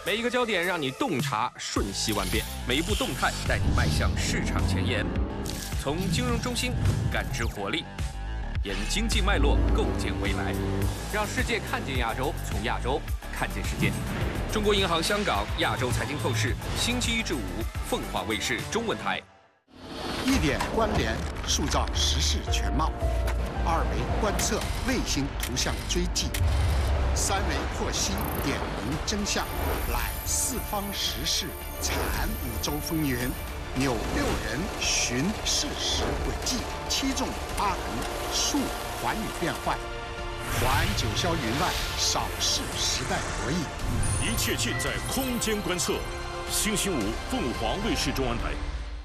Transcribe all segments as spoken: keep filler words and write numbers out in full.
每一个焦点让你洞察瞬息万变，每一步动态带你迈向市场前沿。从金融中心感知活力，沿经济脉络构建未来，让世界看见亚洲，从亚洲看见世界。中国银行香港亚洲财经透视，星期一至五，凤凰卫视中文台。 一点关联，塑造时事全貌；二维观测，卫星图像追迹；三维剖析，点明真相。揽四方时事，产五洲风云。扭六人，寻事实轨迹；七纵八横，述寰宇变幻。环九霄云外，扫视时代博弈。 一切尽在空间观测。星期五，凤凰卫视中文台。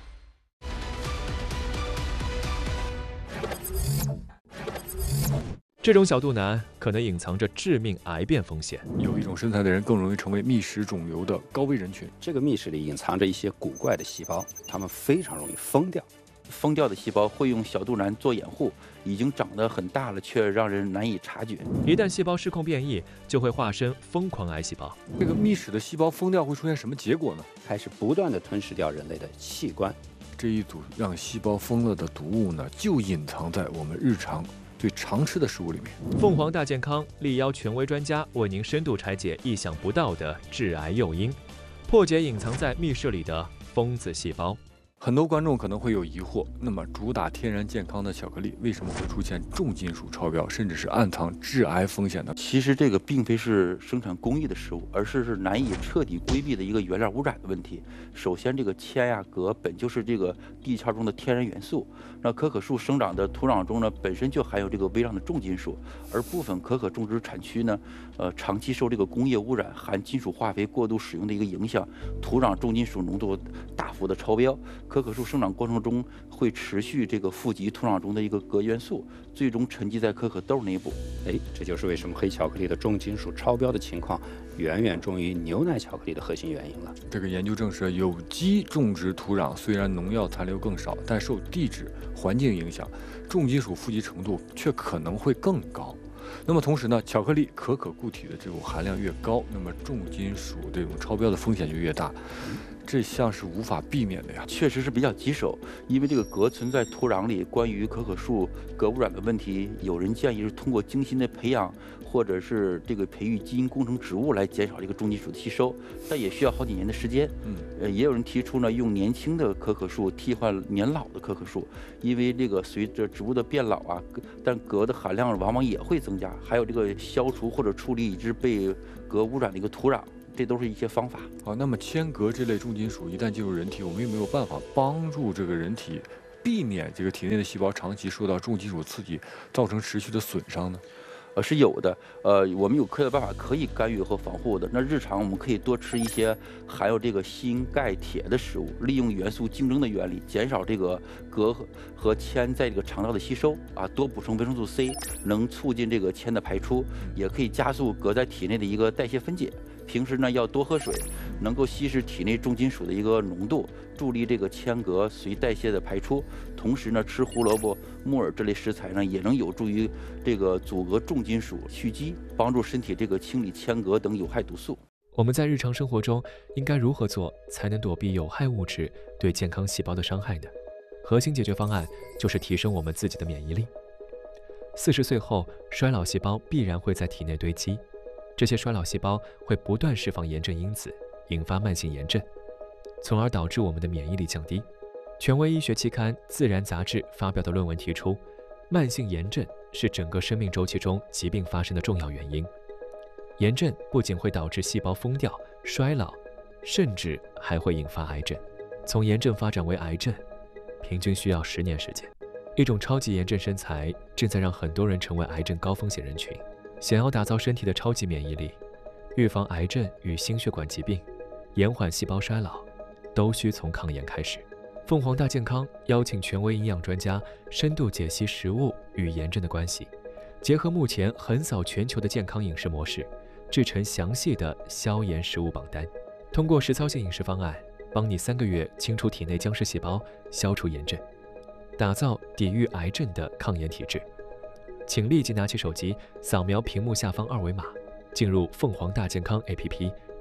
这种小肚腩可能隐藏着致命癌变风险。 有一种身材的人更容易成为密室肿瘤的高危人群。 这个密室里隐藏着一些古怪的细胞，它们非常容易疯掉。疯掉的细胞会用小肚腩做掩护，已经长得很大了，却让人难以察觉。 一旦细胞失控变异，就会化身疯狂癌细胞。 这个密室的细胞疯掉会出现什么结果呢？ 开始不断地吞噬掉人类的器官。 这一组让细胞疯了的毒物呢，就隐藏在我们日常最常吃的食物里面。 凤凰大健康力邀权威专家为您深度拆解意想不到的致癌诱因，破解隐藏在密室里的疯子细胞。 很多观众可能会有疑惑，那么主打天然健康的巧克力为什么会出现重金属超标，甚至是暗藏致癌风险呢？ 其实这个并非是生产工艺的失误，而是是难以彻底规避的一个原料污染的问题。首先，这个铅呀、镉本就是这个地壳中的天然元素，那可可树生长的土壤中呢，本身就含有这个微量的重金属，而部分可可种植产区呢，呃，长期受这个工业污染、含金属化肥过度使用的一个影响，土壤重金属浓度大幅的超标。可可树生长过程中会持续这个富集土壤中的一个镉元素，最终沉积在可可豆内部。 哎，这就是为什么黑巧克力的重金属超标的情况远远重于牛奶巧克力的核心原因了。 这个研究证实，有机种植土壤虽然农药残留更少，但受地质环境影响，重金属富集程度却可能会更高。那么同时呢，巧克力可可固体的这种含量越高，那么重金属这种超标的风险就越大。这项是无法避免的呀， 确实是比较棘手，因为这个镉存在土壤里。关于可可树镉污染的问题，有人建议是通过精心的培养，或者是这个培育基因工程植物来减少这个重金属的吸收，但也需要好几年的时间。嗯，呃，也有人提出呢，用年轻的可可树替换年老的可可树，因为这个随着植物的变老啊，但镉的含量往往也会增加。还有这个消除或者处理已知被镉污染的一个土壤。这都是一些方法。 好，那么铅、镉这类重金属一旦进入人体，我们有没有办法帮助这个人体避免这个体内的细胞长期受到重金属刺激，造成持续的损伤呢？ 呃，是有的。呃，我们有科学办法可以干预和防护的。那日常我们可以多吃一些含有这个锌、钙、铁的食物，利用元素竞争的原理，减少这个镉和和铅在这个肠道的吸收啊。多补充维生素 C， 能促进这个铅的排出，也可以加速镉在体内的一个代谢分解。平时呢要多喝水，能够稀释体内重金属的一个浓度，助力这个铅镉随代谢的排出。同时呢，吃胡萝卜、木耳这类食材呢，也能有助于这个阻隔重金属蓄积，帮助身体这个清理铅镉等有害毒素。 我们在日常生活中应该如何做才能躲避有害物质对健康细胞的伤害呢？核心解决方案就是提升我们自己的免疫力。四十岁后，衰老细胞必然会在体内堆积。这些衰老细胞会不断释放炎症因子，引发慢性炎症，从而导致我们的免疫力降低。权威医学期刊《自然》杂志发表的论文提出，慢性炎症是整个生命周期中疾病发生的重要原因。炎症不仅会导致细胞疯掉、衰老，甚至还会引发癌症。从炎症发展为癌症，平均需要十年时间。一种超级炎症身材正在让很多人成为癌症高风险人群。想要打造身体的超级免疫力，预防癌症与心血管疾病，延缓细胞衰老，都需从抗炎开始。凤凰大健康邀请权威营养专家深度解析食物与炎症的关系，结合目前横扫全球的健康饮食模式，制成详细的消炎食物榜单。通过实操性饮食方案，帮你三个月清除体内僵尸细胞，消除炎症，打造抵御癌症的抗炎体质。请立即拿起手机，扫描屏幕下方二维码，进入凤凰大健康 A P P，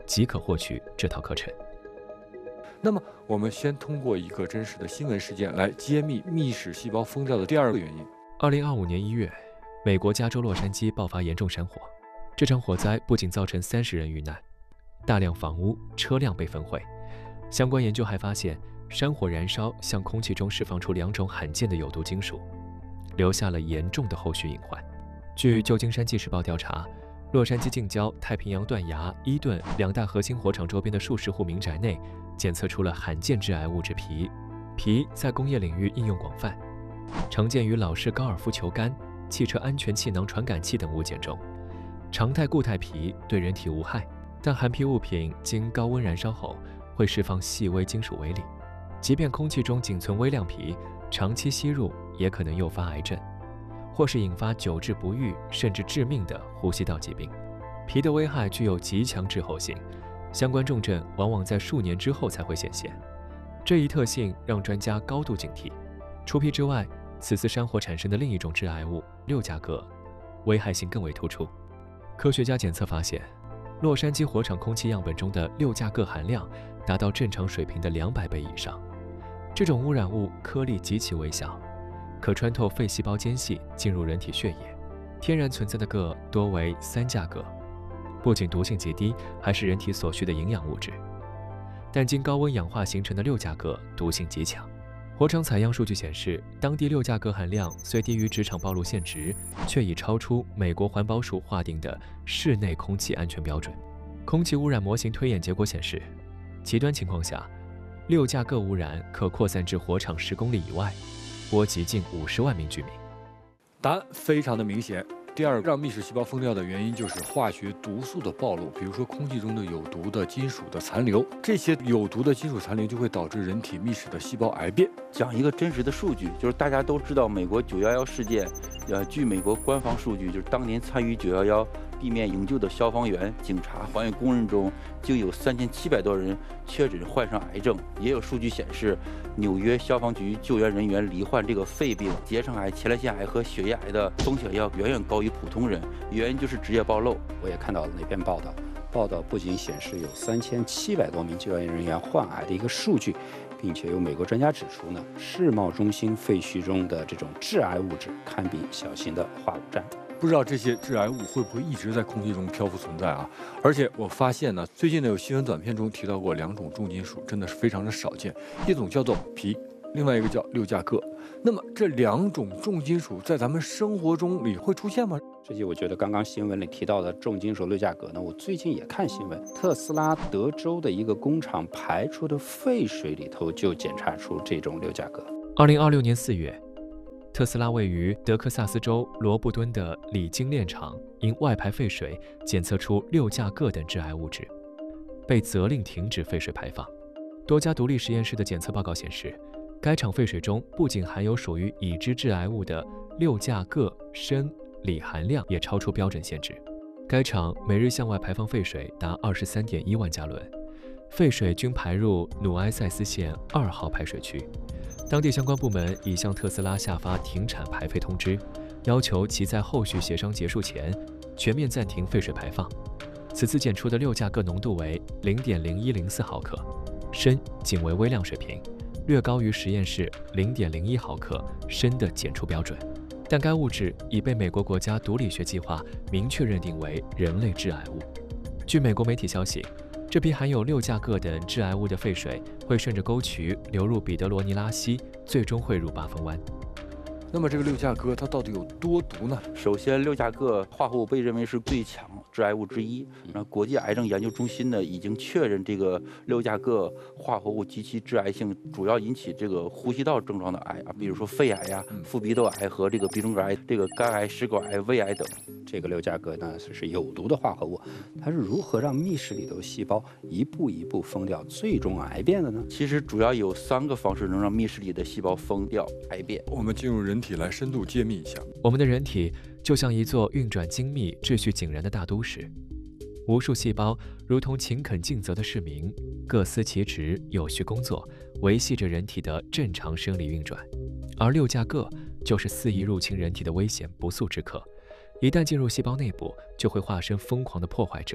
即可获取这套课程。 那么，我们先通过一个真实的新闻事件来揭秘密室细胞疯掉的第二个原因。 二零二五年一月，美国加州洛杉矶爆发严重山火，这场火灾不仅造成三十人遇难，大量房屋、车辆被焚毁。相关研究还发现，山火燃烧向空气中释放出两种罕见的有毒金属，留下了严重的后续隐患。据旧金山纪事报调查，洛杉矶近郊太平洋断崖、伊顿两大核心火场周边的数十户民宅内检测出了罕见致癌物质铍。铍在工业领域应用广泛，常见于老式高尔夫球杆、汽车安全气囊传感器等物件中。常态固态铍对人体无害，但含铍物品经高温燃烧后会释放细微金属微粒，即便空气中仅存微量铍，长期吸入也可能诱发癌症，或是引发久治不愈甚至致命的呼吸道疾病。铍的危害具有极强滞后性，相关重症往往在数年之后才会显现。这一特性让专家高度警惕。除铍之外，此次山火产生的另一种致癌物六价铬，危害性更为突出。科学家检测发现，洛杉矶火场空气样本中的六价铬含量达到正常水平的两百倍以上。这种污染物颗粒极其微小，可穿透肺细胞间隙进入人体血液。天然存在的铬多为三价铬，不仅毒性极低，还是人体所需的营养物质。但经高温氧化形成的六价铬毒性极强。火场采样数据显示，当地六价铬含量虽低于职场暴露限值，却已超出美国环保署划定的室内空气安全标准。空气污染模型推演结果显示，极端情况下，六价铬污染可扩散至火场十公里以外，波及近五十万名居民。 答案非常的明显。第二个让密室细胞疯掉的原因就是化学毒素的暴露，比如说空气中的有毒的金属的残留，这些有毒的金属残留就会导致人体密室的细胞癌变。 讲一个真实的数据，就是大家都知道美国九一一事件，呃，据美国官方数据，就是当年参与九一一地面营救的消防员、警察、还原工人中，竟有三千七百多人确诊患上癌症。也有数据显示，纽约消防局救援人员罹患这个肺病、结肠癌、前列腺癌和血液癌的风险要远远高于普通人，原因就是职业暴露。 我也看到了那篇报道，报道不仅显示有三千七百多名救援人员患癌的一个数据，并且有美国专家指出呢，世贸中心废墟中的这种致癌物质堪比小型的化污站。 不知道这些致癌物会不会一直在空气中漂浮存在啊？而且我发现呢，最近呢有新闻短片中提到过两种重金属，真的是非常的少见，一种叫做铍，另外一个叫六价铬。那么这两种重金属在咱们生活中里会出现吗？ 这些我觉得刚刚新闻里提到的重金属六价铬呢，我最近也看新闻，特斯拉德州的一个工厂排出的废水里头就检查出这种六价铬。 二零二六年四月，特斯拉位于德克萨斯州罗布敦的锂精炼厂因外排废水检测出六价铬等致癌物质，被责令停止废水排放。多家独立实验室的检测报告显示，该厂废水中不仅含有属于已知致癌物的六价铬、砷、锂含量，也超出标准限制。该厂每日向外排放废水达二十三点一万加仑，废水均排入努埃塞斯县二号排水区。当地相关部门已向特斯拉下发停产排废通知，要求其在后续协商结束前全面暂停废水排放。此次检出的六价铬浓度为 零点零一零四毫克，砷仅为微量水平，略高于实验室 零点零一毫克砷的检出标准，但该物质已被美国国家毒理学计划明确认定为人类致癌物。据美国媒体消息，这批含有六价铬等致癌物的废水会顺着沟渠流入彼得罗尼拉溪，最终汇入八分湾。 那么这个六价铬它到底有多毒呢？ 首先，六价铬化合物被认为是最强致癌物之一。那国际癌症研究中心呢，已经确认这个六价铬化合物及其致癌性，主要引起这个呼吸道症状的癌啊，比如说肺癌呀、啊、副鼻窦癌和这个鼻中隔癌、这个肝癌、食管癌、胃癌等。 这个六价铬呢是有毒的化合物，它是如何让密室里头细胞一步一步疯掉，最终癌变的呢？ 其实主要有三个方式能让密室里的细胞疯掉、癌变。 我们进入人体来深度揭秘一下。 我们的人体就像一座运转精密、秩序井然的大都市，无数细胞如同勤恳尽责的市民，各司其职，有序工作，维系着人体的正常生理运转。而六价铬就是肆意入侵人体的危险不速之客，一旦进入细胞内部，就会化身疯狂的破坏者，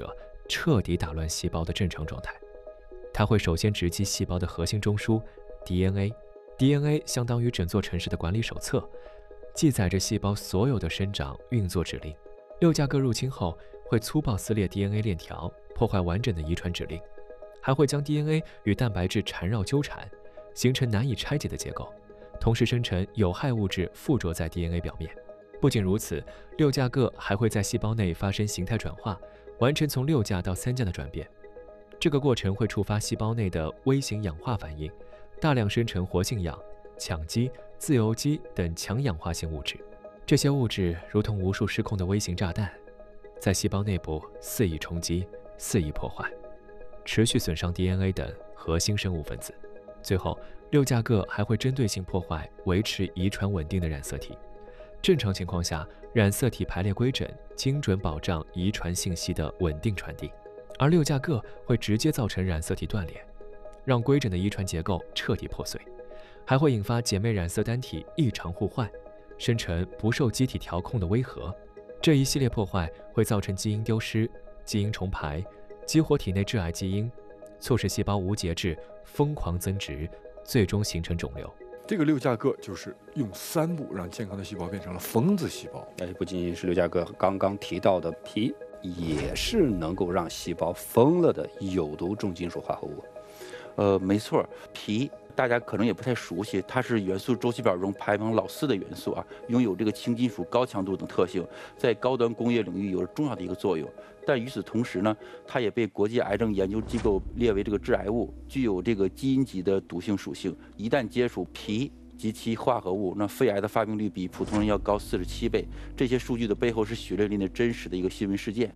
彻底打乱细胞的正常状态。它会首先直击细胞的核心中枢 D N A，D N A 相当于整座城市的管理手册，记载着细胞所有的生长运作指令。六价铬入侵后，会粗暴撕裂 D N A 链条，破坏完整的遗传指令，还会将 D N A 与蛋白质缠绕纠缠，形成难以拆解的结构，同时生成有害物质附着在 D N A 表面。不仅如此，六价铬还会在细胞内发生形态转化，完成从六价到三价的转变。这个过程会触发细胞内的微型氧化反应，大量生成活性氧、羟基、自由基等强氧化性物质。这些物质如同无数失控的微型炸弹，在细胞内部肆意冲击、肆意破坏，持续损伤 D N A 等核心生物分子。最后，六价铬还会针对性破坏维持遗传稳定的染色体。正常情况下，染色体排列规整，精准保障遗传信息的稳定传递。而六价铬会直接造成染色体断裂，让规整的遗传结构彻底破碎，还会引发姐妹染色单体异常互换，生成不受机体调控的微核。这一系列破坏会造成基因丢失、基因重排，激活体内致癌基因，促使细胞无节制疯狂增殖，最终形成肿瘤。 这个六价铬就是用三步让健康的细胞变成了疯子细胞。 而且不仅仅是六价铬，刚刚提到的铍也是能够让细胞疯了的有毒重金属化合物。 呃，没错，铍大家可能也不太熟悉，它是元素周期表中排名老四的元素啊，拥有这个轻金属高强度等特性，在高端工业领域有着重要的一个作用。但与此同时呢，它也被国际癌症研究机构列为这个致癌物，具有这个基因级的毒性属性。一旦接触铍及其化合物，那肺癌的发病率比普通人要高四十七倍。这些数据的背后是血淋淋的真实的一个新闻事件。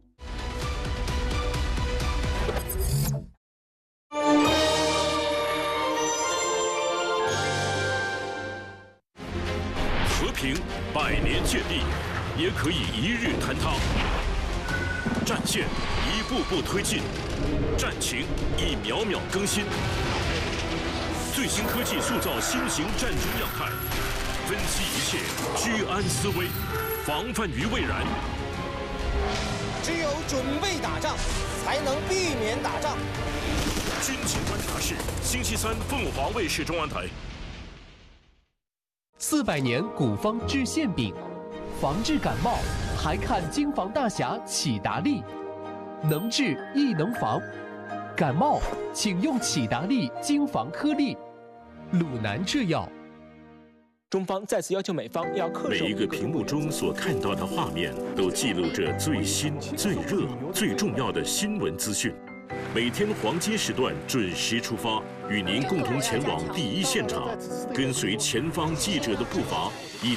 和平百年建立，也可以一日坍塌。战线一步步推进，战情一秒秒更新。最新科技塑造新型战争样态，分析一切，居安思危，防范于未然。 只有准备打仗，才能避免打仗。 军情观察室，星期三凤凰卫视中文台。 四百年古方治馅饼，防治感冒还看京房大侠启达利，能治亦能防。感冒请用启达利京房颗粒，鲁南制药。 中方再次要求美方要恪守。 每一个屏幕中所看到的画面，都记录着最新、最热、最重要的新闻资讯。每天黄金时段准时出发，与您共同前往第一现场，跟随前方记者的步伐，以